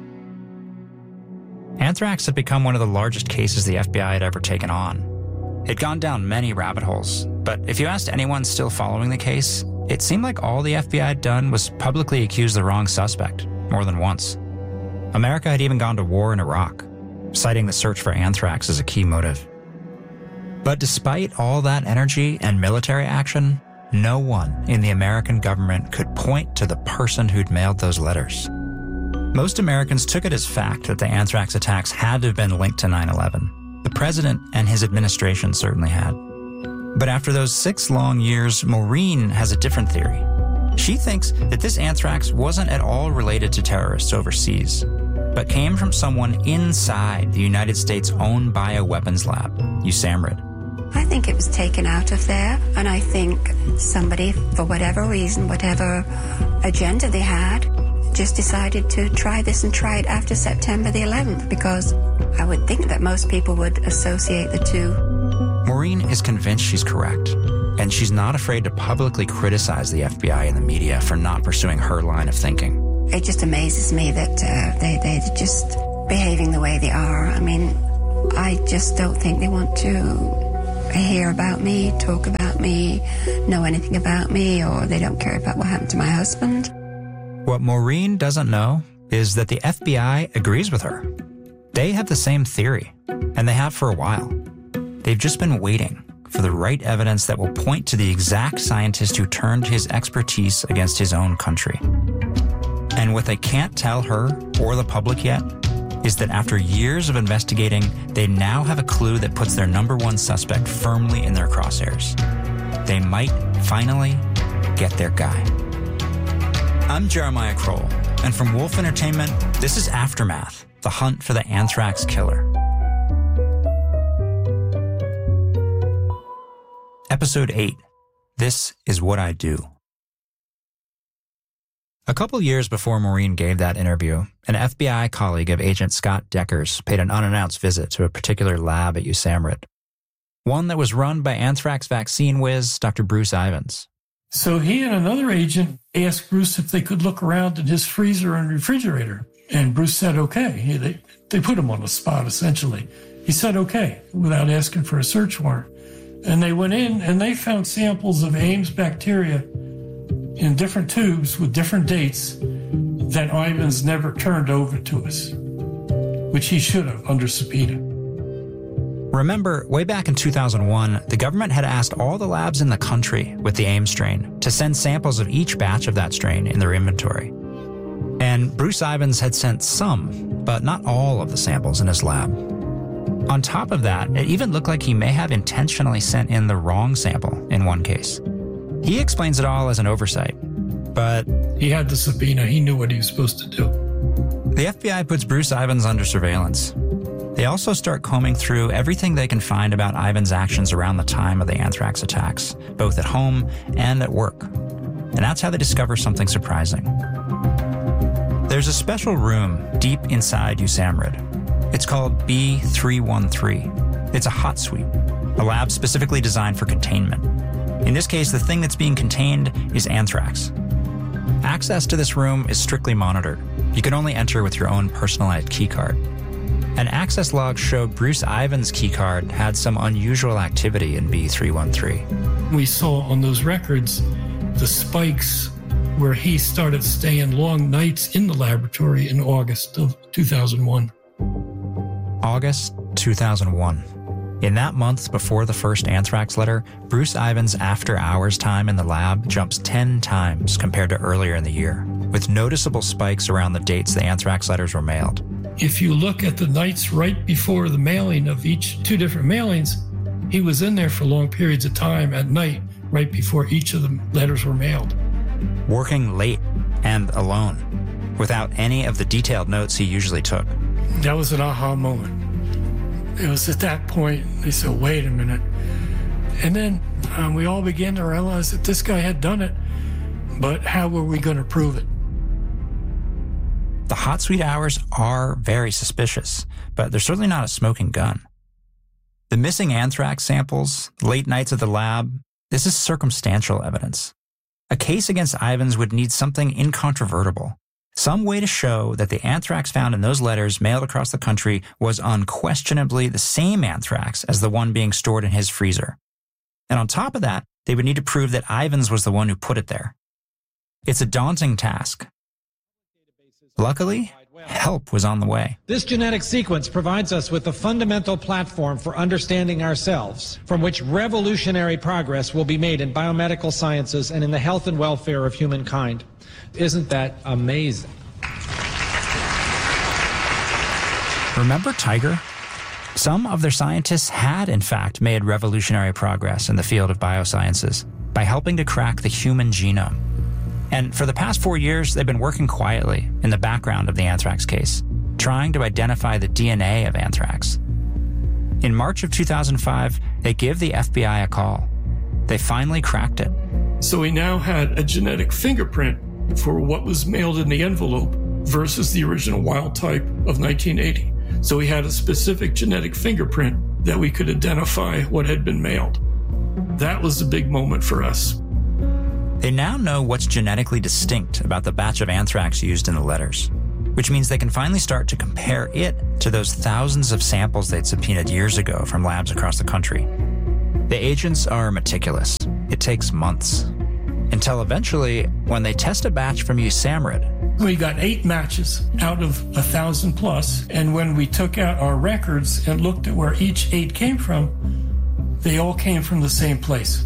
Anthrax had become one of the largest cases the F B I had ever taken on. It'd gone down many rabbit holes, but if you asked anyone still following the case, it seemed like all the F B I had done was publicly accuse the wrong suspect, more than once. America had even gone to war in Iraq, citing the search for anthrax as a key motive. But despite all that energy and military action, no one in the American government could point to the person who'd mailed those letters. Most Americans took it as fact that the anthrax attacks had to have been linked to nine eleven. The president and his administration certainly had. But after those six long years, Maureen has a different theory. She thinks that this anthrax wasn't at all related to terrorists overseas, but came from someone inside the United States' own bioweapons lab, USAMRIID. I think it was taken out of there, and I think somebody, for whatever reason, whatever agenda they had, just decided to try this and try it after September the eleventh, because I would think that most people would associate the two. Maureen is convinced she's correct, and she's not afraid to publicly criticize the F B I and the media for not pursuing her line of thinking. It just amazes me that uh, they, they're just behaving the way they are. I mean, I just don't think they want to hear about me, talk about me, know anything about me, or they don't care about what happened to my husband. What Maureen doesn't know is that the F B I agrees with her. They have the same theory, and they have for a while. They've just been waiting for the right evidence that will point to the exact scientist who turned his expertise against his own country. And what they can't tell her or the public yet is that after years of investigating, they now have a clue that puts their number one suspect firmly in their crosshairs. They might finally get their guy. I'm Jeremiah Kroll, and from Wolf Entertainment, this is Aftermath, the hunt for the anthrax killer. Episode eight, This is What I Do. A couple years before Maureen gave that interview, an F B I colleague of Agent Scott Deckers paid an unannounced visit to a particular lab at U S A M R I D, one that was run by anthrax vaccine whiz Doctor Bruce Ivins. So he and another agent asked Bruce if they could look around in his freezer and refrigerator. And Bruce said, okay. He, they, they put him on the spot, essentially. He said, okay, without asking for a search warrant. And they went in and they found samples of Ames bacteria in different tubes with different dates that Ivins never turned over to us, which he should have under subpoena. Remember, way back in two thousand one, the government had asked all the labs in the country with the Ames strain to send samples of each batch of that strain in their inventory. And Bruce Ivins had sent some, but not all of the samples in his lab. On top of that, it even looked like he may have intentionally sent in the wrong sample in one case. He explains it all as an oversight, but... He had the subpoena. He knew what he was supposed to do. The F B I puts Bruce Ivins under surveillance. They also start combing through everything they can find about Ivins' actions around the time of the anthrax attacks, both at home and at work. And that's how they discover something surprising. There's a special room deep inside U S A M R I D. It's called B three one three. It's a hot suite, a lab specifically designed for containment. In this case, the thing that's being contained is anthrax. Access to this room is strictly monitored. You can only enter with your own personalized keycard. An access log showed Bruce Ivins' keycard had some unusual activity in B three one three. We saw on those records the spikes where he started staying long nights in the laboratory in August of two thousand one. August two thousand one. In that month before the first anthrax letter, Bruce Ivins' after-hours time in the lab jumps ten times compared to earlier in the year, with noticeable spikes around the dates the anthrax letters were mailed. If you look at the nights right before the mailing of each two different mailings, he was in there for long periods of time at night, right before each of the letters were mailed. Working late and alone, without any of the detailed notes he usually took. That was an aha moment. It was at that point, they said, wait a minute. And then um, we all began to realize that this guy had done it, but how were we going to prove it? The hot suite hours are very suspicious, but they're certainly not a smoking gun. The missing anthrax samples, late nights at the lab, this is circumstantial evidence. A case against Ivins would need something incontrovertible, some way to show that the anthrax found in those letters mailed across the country was unquestionably the same anthrax as the one being stored in his freezer. And on top of that, they would need to prove that Ivins was the one who put it there. It's a daunting task. Luckily, help was on the way. This genetic sequence provides us with a fundamental platform for understanding ourselves, from which revolutionary progress will be made in biomedical sciences and in the health and welfare of humankind. Isn't that amazing? Remember Tiger? Some of their scientists had, in fact, made revolutionary progress in the field of biosciences by helping to crack the human genome. And for the past four years, they've been working quietly in the background of the anthrax case, trying to identify the D N A of anthrax. In March of two thousand five, they give the F B I a call. They finally cracked it. So we now had a genetic fingerprint for what was mailed in the envelope versus the original wild type of nineteen eighty. So we had a specific genetic fingerprint that we could identify what had been mailed. That was a big moment for us. They now know what's genetically distinct about the batch of anthrax used in the letters, which means they can finally start to compare it to those thousands of samples they'd subpoenaed years ago from labs across the country. The agents are meticulous. It takes months. Until eventually, when they test a batch from U S A M R I D. We got eight matches out of a thousand plus, and when we took out our records and looked at where each eight came from, they all came from the same place.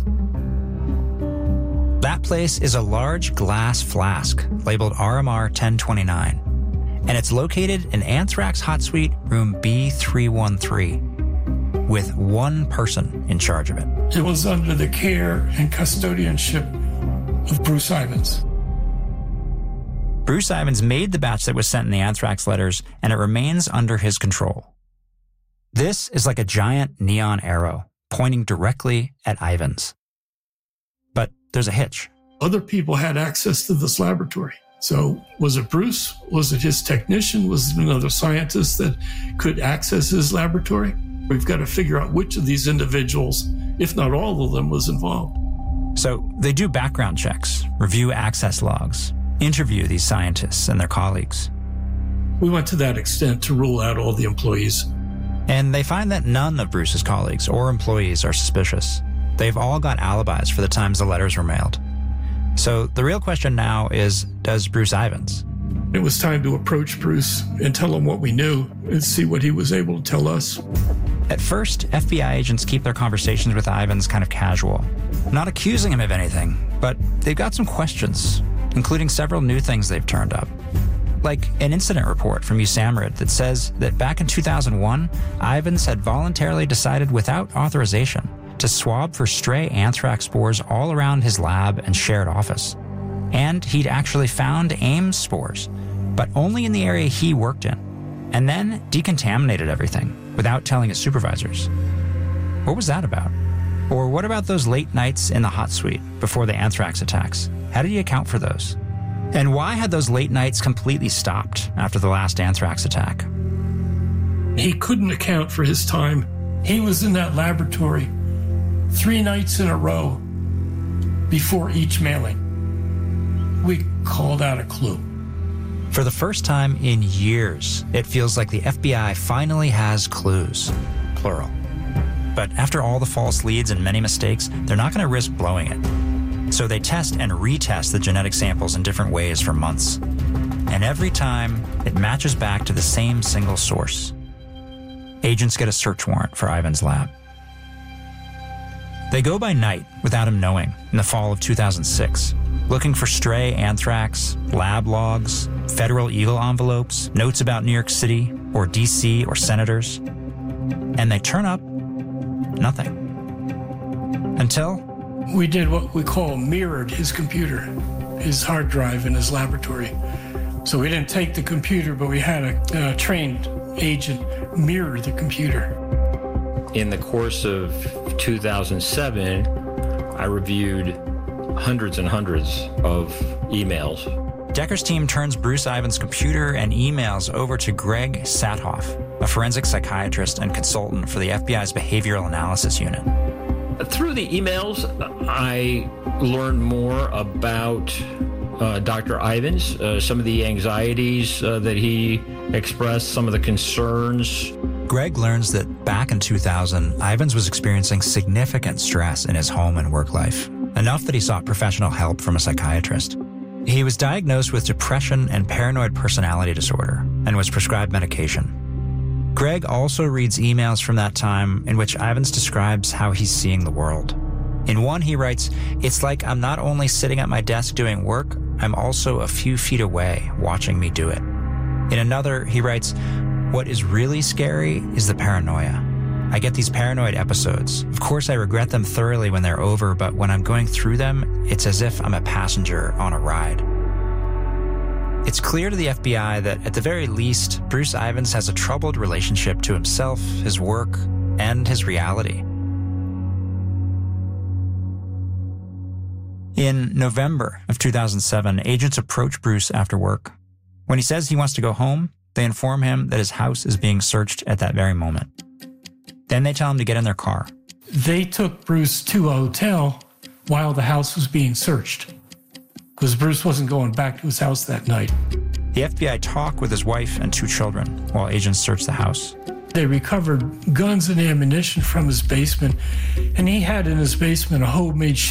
That place is a large glass flask labeled R M R ten twenty-nine, and it's located in Anthrax Hot Suite room B three one three, with one person in charge of it. It was under the care and custodianship of Bruce Ivins. Bruce Ivins made the batch that was sent in the anthrax letters, and it remains under his control. This is like a giant neon arrow pointing directly at Ivins. But there's a hitch. Other people had access to this laboratory. So was it Bruce? Was it his technician? Was it another scientist that could access his laboratory? We've got to figure out which of these individuals, if not all of them, was involved. So they do background checks, review access logs, interview these scientists and their colleagues. We went to that extent to rule out all the employees. And they find that none of Bruce's colleagues or employees are suspicious. They've all got alibis for the times the letters were mailed. So the real question now is, does Bruce Ivins? It was time to approach Bruce and tell him what we knew and see what he was able to tell us. At first, F B I agents keep their conversations with Ivins kind of casual, not accusing him of anything, but they've got some questions, including several new things they've turned up. Like an incident report from USAMRIID that says that back in two thousand one, Ivins had voluntarily decided without authorization to swab for stray anthrax spores all around his lab and shared office. And he'd actually found Ames spores, but only in the area he worked in, and then decontaminated everything without telling his supervisors. What was that about? Or what about those late nights in the hot suite before the anthrax attacks? How did he account for those? And why had those late nights completely stopped after the last anthrax attack? He couldn't account for his time. He was in that laboratory three nights in a row before each mailing. We called out a clue. For the first time in years, it feels like the F B I finally has clues, plural. But after all the false leads and many mistakes, they're not going to risk blowing it. So they test and retest the genetic samples in different ways for months. And every time, it matches back to the same single source. Agents get a search warrant for Ivins' lab. They go by night without him knowing in the fall of two thousand six, looking for stray anthrax, lab logs, Federal Eagle envelopes, notes about New York City or D C or senators. And they turn up nothing. Until we did what we call mirrored his computer, his hard drive in his laboratory. So we didn't take the computer, but we had a, a trained agent mirror the computer. In the course of two thousand seven, I reviewed hundreds and hundreds of emails. Decker's team turns Bruce Ivins' computer and emails over to Greg Sathoff, a forensic psychiatrist and consultant for the F B I's Behavioral Analysis Unit. Through the emails, I learned more about uh, Doctor Ivins, uh, some of the anxieties uh, that he expressed, some of the concerns. Greg learns that back in two thousand, Ivins was experiencing significant stress in his home and work life, enough that he sought professional help from a psychiatrist. He was diagnosed with depression and paranoid personality disorder and was prescribed medication. Greg also reads emails from that time in which Ivins describes how he's seeing the world. In one, he writes, "It's like I'm not only sitting at my desk doing work, I'm also a few feet away watching me do it." In another, he writes, "What is really scary is the paranoia. I get these paranoid episodes. Of course, I regret them thoroughly when they're over, but when I'm going through them, it's as if I'm a passenger on a ride." It's clear to the F B I that, at the very least, Bruce Ivins has a troubled relationship to himself, his work, and his reality. In November of two thousand seven, agents approach Bruce after work. When he says he wants to go home, they inform him that his house is being searched at that very moment. Then they tell him to get in their car. They took Bruce to a hotel while the house was being searched, because Bruce wasn't going back to his house that night. The F B I talk with his wife and two children while agents search the house. They recovered guns and ammunition from his basement, and he had in his basement a homemade